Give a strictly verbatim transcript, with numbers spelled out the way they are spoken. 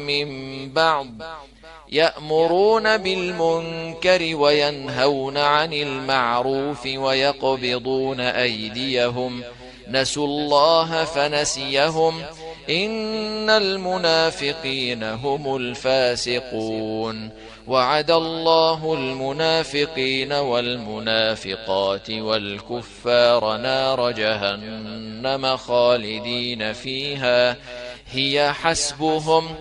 من بعض يأمرون بالمنكر وينهون عن المعروف ويقبضون أيديهم نسوا الله فنسيهم إن المنافقين هم الفاسقون وعد الله المنافقين والمنافقات والكفار نار جهنم خالدين فيها هي حسبهم